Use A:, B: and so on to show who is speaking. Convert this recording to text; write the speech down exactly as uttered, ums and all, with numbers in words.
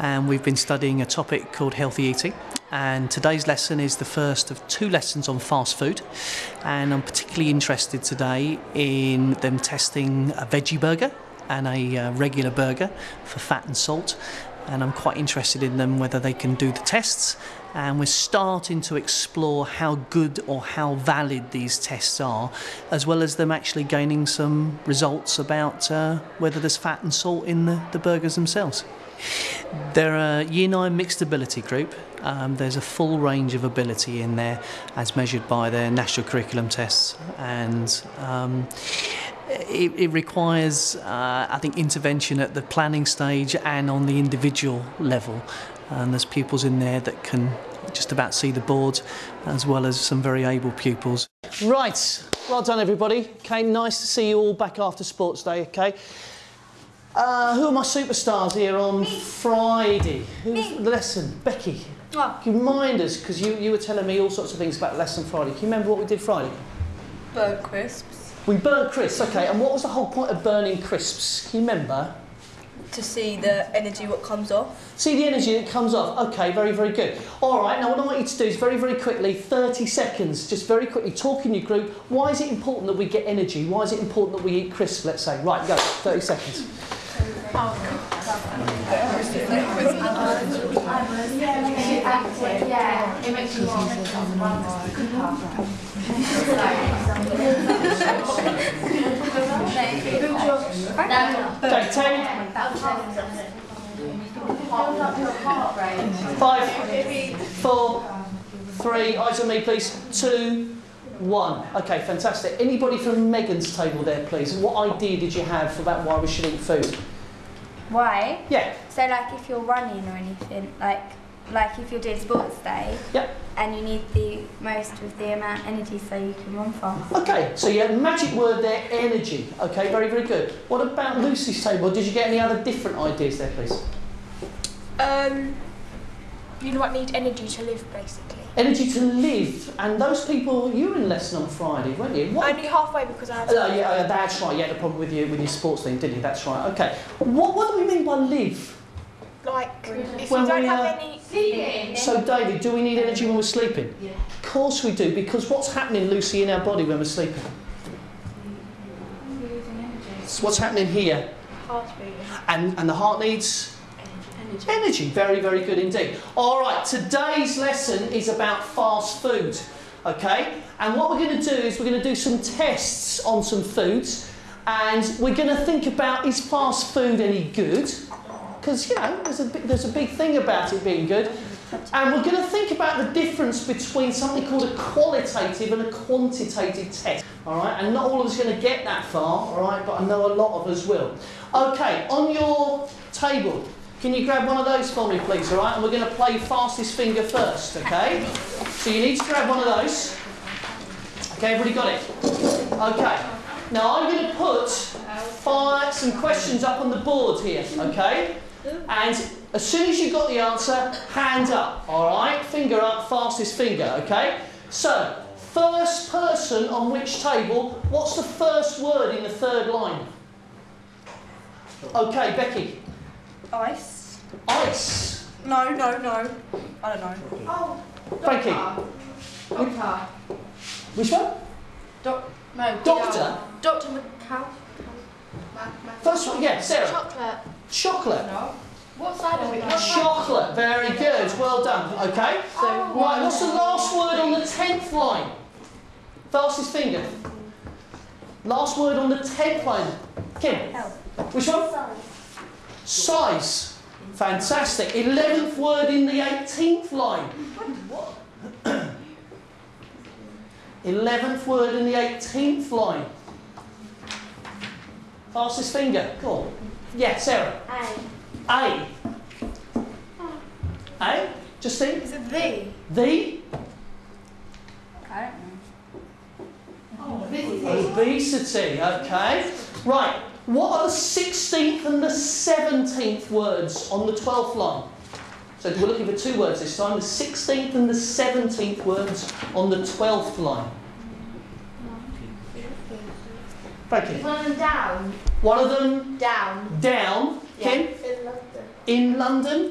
A: and we've been studying a topic called healthy eating. And today's lesson is the first of two lessons on fast food, and I'm particularly interested today in them testing a veggie burger and a uh, regular burger for fat and salt, and I'm quite interested in them whether they can do the tests, and we're starting to explore how good or how valid these tests are, as well as them actually gaining some results about uh, whether there's fat and salt in the, the burgers themselves. They're a Year nine mixed ability group. Um, there's a full range of ability in there as measured by their national curriculum tests, and um, it, it requires, uh, I think, intervention at the planning stage and on the individual level. And there's pupils in there that can just about see the board, as well as some very able pupils. Right, well done everybody. Okay, nice to see you all back after sports day, okay? Uh, who are my superstars here on Me. Friday? Who's the lesson? Becky.
B: What?
A: Can you remind us, because you, you were telling me all sorts of things about lesson Friday. Can you remember what we did Friday?
B: Burn crisps.
A: We burnt crisps, okay. And what was the whole point of burning crisps? Can you remember?
B: To see the energy what comes off.
A: See the energy that comes off. Okay, very, very good. All right, now what I want you to do is very, very quickly, thirty seconds, just very quickly, talk in your group. Why is it important that we get energy? Why is it important that we eat crisps, let's say? Right, go, thirty seconds.
C: Yeah, it makes you more
A: Okay, ten. Five, four, three, eyes on me please, two, one. Okay, fantastic. Anybody from Megan's table there please? What idea did you have about why we should eat food?
D: Why?
A: Yeah.
D: So like if you're running or anything, like like if you're doing sports day,
A: yep.
D: and you need the most of the amount of energy so you can run fast.
A: Okay, so you had magic word there, energy. Okay, very, very good. What about Lucy's table? Did you get any other different ideas there, please?
E: Um, you might need energy to live, basically.
A: Energy to live, and those people, you were in lesson on Friday, weren't you? What?
E: Only halfway because I had.
A: Uh, yeah, uh, that's right. You had a problem with your with your sports thing, didn't you? That's right. Okay. What what do we mean by live?
E: Like if
A: when
E: you don't
A: we,
E: have
A: uh,
E: any.
D: Sleeping.
A: So, David, do we need energy when we're sleeping?
D: Yeah.
A: Of course we do, because what's happening, Lucy, in our body when we're sleeping? So what's happening here?
E: Heart beating.
A: And and the heart needs. Energy. Energy, very, very good indeed. All right, today's lesson is about fast food, okay? And what we're going to do is we're going to do some tests on some foods, and we're going to think about, is fast food any good? Because, you know, there's a, there's a big thing about it being good. And we're going to think about the difference between something called a qualitative and a quantitative test, all right? And not all of us are going to get that far, all right? But I know a lot of us will. Okay, on your table, can you grab one of those for me, please, all right? And we're going to play fastest finger first, okay? So you need to grab one of those. Okay, everybody got it? Okay. Now I'm going to put five, some questions up on the board here, okay? And as soon as you've got the answer, hand up, all right? Finger up, fastest finger, okay? So, first person on which table, what's the first word in the third line? Okay, Becky.
B: Ice.
A: Ice.
B: No, no, no. I don't know.
C: Oh,
A: Frankie.
C: Doctor.
A: Which one?
C: Doc no,
A: Doctor.
C: Doctor McCall.
A: First one, yeah, Sarah.
C: Chocolate.
A: Chocolate.
C: No. What side of it?
A: Chocolate. Very good. Well done. Okay.
C: So,
A: right. What's the last word on the tenth line? Fastest finger. Last word on the tenth line. Kim. Which one? Size. Fantastic. Eleventh word in the eighteenth line. Eleventh word in the eighteenth line. Fastest finger. Go on. Yeah, Sarah.
D: A.
A: A. A? Justine?
E: Is it the?
A: The?
D: I don't know.
C: Oh, obesity.
A: Obesity. Okay. Right. What are the sixteenth and the seventeenth words on the twelfth line? So we're looking for two words this time. The sixteenth and the seventeenth words on the twelfth line. Frankie.
C: One of them down.
A: One of them
C: Down.
A: down.
C: Yeah.
A: Kim?
C: In London.
A: In London.